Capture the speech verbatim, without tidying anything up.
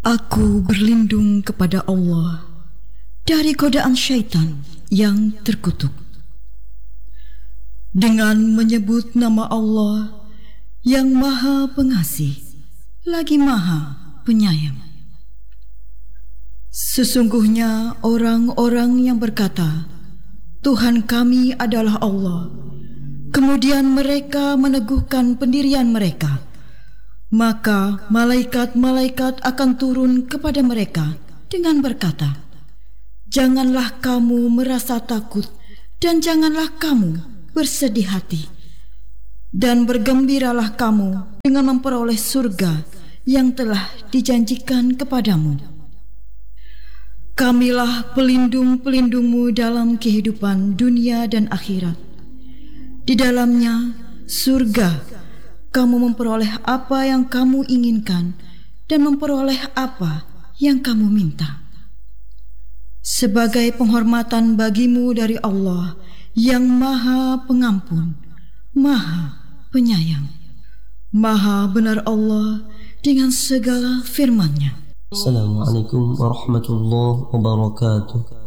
Aku berlindung kepada Allah dari godaan syaitan yang terkutuk. Dengan menyebut nama Allah yang Maha Pengasih lagi Maha Penyayang. Sesungguhnya orang-orang yang berkata, Tuhan kami adalah Allah, kemudian mereka meneguhkan pendirian mereka, maka malaikat-malaikat akan turun kepada mereka dengan berkata, janganlah kamu merasa takut dan janganlah kamu bersedih hati, dan bergembiralah kamu dengan memperoleh surga yang telah dijanjikan kepadamu. Kamilah pelindung-pelindungmu dalam kehidupan dunia dan akhirat. Di dalamnya surga, kamu memperoleh apa yang kamu inginkan dan memperoleh apa yang kamu minta. Sebagai penghormatan bagimu dari Allah yang Maha Pengampun, Maha Penyayang. Maha benar Allah dengan segala firman-Nya. Assalamualaikum warahmatullahi wabarakatuh.